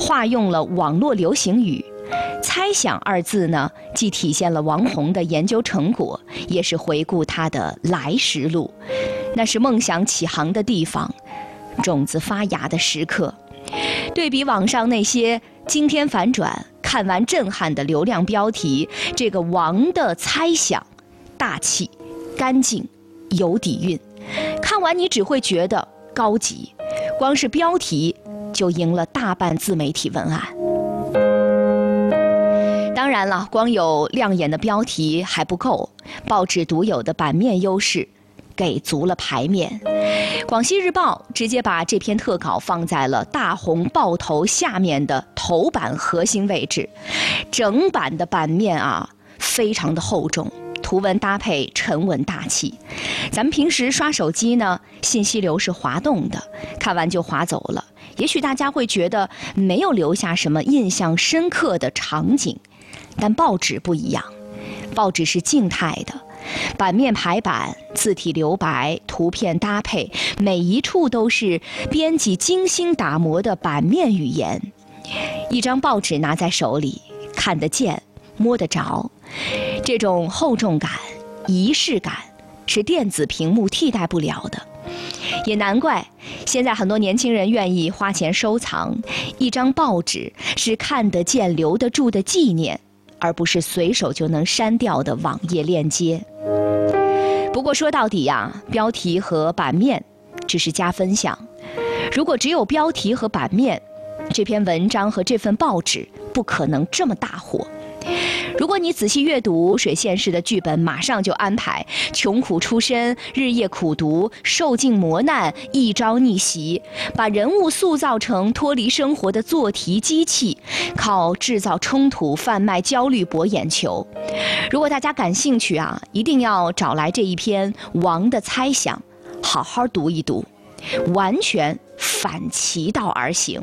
化用了网络流行语。猜想二字呢，既体现了王洪的研究成果，也是回顾他的来时路。那是梦想起航的地方，种子发芽的时刻。对比网上那些惊天反转、看完震撼的流量标题，这个王的猜想大气、干净、有底蕴，看完你只会觉得高级，光是标题就赢了大半自媒体文案。当然了，光有亮眼的标题还不够，报纸独有的版面优势给足了牌面。广西日报直接把这篇特稿放在了大红报头下面的头版核心位置，整版的版面啊非常的厚重，图文搭配沉稳大气。咱们平时刷手机呢，信息流是滑动的，看完就滑走了，也许大家会觉得没有留下什么印象深刻的场景。但报纸不一样，报纸是静态的，版面排版、字体留白、图片搭配，每一处都是编辑精心打磨的版面语言。一张报纸拿在手里，看得见、摸得着，这种厚重感、仪式感是电子屏幕替代不了的。也难怪现在很多年轻人愿意花钱收藏一张报纸，是看得见、留得住的纪念，而不是随手就能删掉的网页链接。不过说到底呀，标题和版面只是加分项。如果只有标题和版面，这篇文章和这份报纸不可能这么大火。如果你仔细阅读水县市的剧本，马上就安排穷苦出身、日夜苦读、受尽磨难、一朝逆袭，把人物塑造成脱离生活的做题机器，靠制造冲突、贩卖焦虑博眼球。如果大家感兴趣啊，一定要找来这一篇王的猜想，好好读一读，完全反其道而行。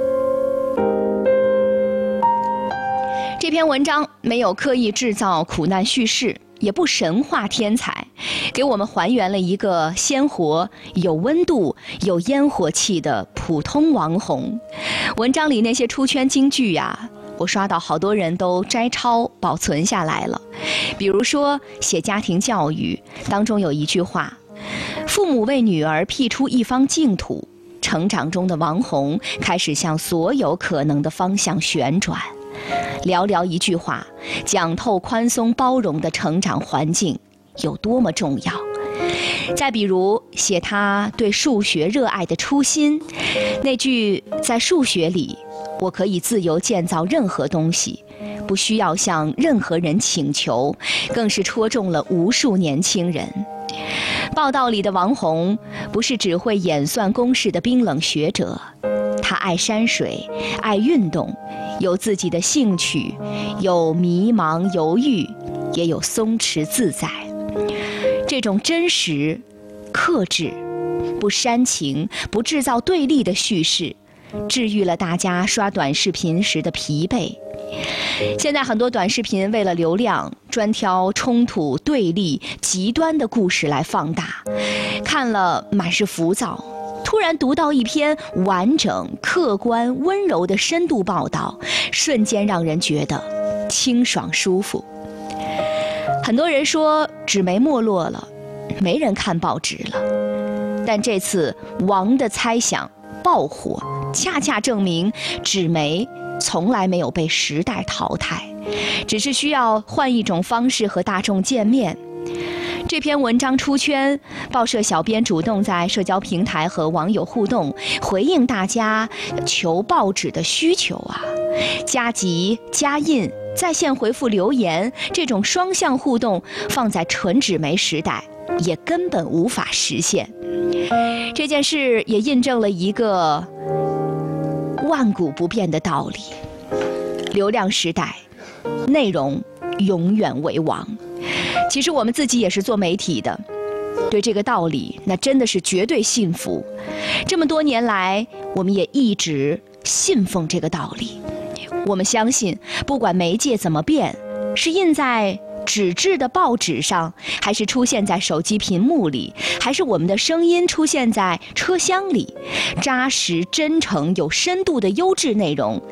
这篇文章没有刻意制造苦难叙事，也不神化天才，给我们还原了一个鲜活、有温度、有烟火气的普通王洪。文章里那些出圈金句呀，我刷到好多人都摘抄保存下来了。比如说写家庭教育当中有一句话：父母为女儿辟出一方净土，成长中的王洪开始向所有可能的方向旋转。寥寥一句话，讲透宽松包容的成长环境有多么重要。再比如写他对数学热爱的初心，那句在数学里我可以自由建造任何东西，不需要向任何人请求，更是戳中了无数年轻人。报道里的王洪不是只会演算公式的冰冷学者，他爱山水，爱运动，有自己的兴趣，有迷茫犹豫，也有松弛自在。这种真实、克制、不煽情、不制造对立的叙事，治愈了大家刷短视频时的疲惫。现在很多短视频为了流量，专挑冲突、对立、极端的故事来放大，看了满是浮躁。突然读到一篇完整、客观、温柔的深度报道，瞬间让人觉得清爽舒服。很多人说纸媒没落了，没人看报纸了，但这次王的猜想爆火，恰恰证明纸媒从来没有被时代淘汰，只是需要换一种方式和大众见面。这篇文章出圈，报社小编主动在社交平台和网友互动，回应大家求报纸的需求啊，加急、加印、在线回复留言，这种双向互动放在纯纸媒时代也根本无法实现。这件事也印证了一个万古不变的道理：流量时代，内容永远为王。其实我们自己也是做媒体的，对这个道理那真的是绝对信服。这么多年来，我们也一直信奉这个道理。我们相信，不管媒介怎么变，是印在纸质的报纸上，还是出现在手机屏幕里，还是我们的声音出现在车厢里，扎实、真诚、有深度的优质内容